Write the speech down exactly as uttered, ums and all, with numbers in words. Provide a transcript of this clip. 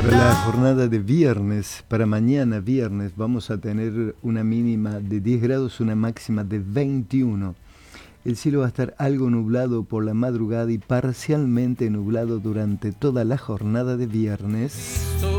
la jornada de viernes, para mañana viernes, vamos a tener una mínima de diez grados, una máxima de veintiuno. El cielo va a estar algo nublado por la madrugada y parcialmente nublado durante toda la jornada de viernes.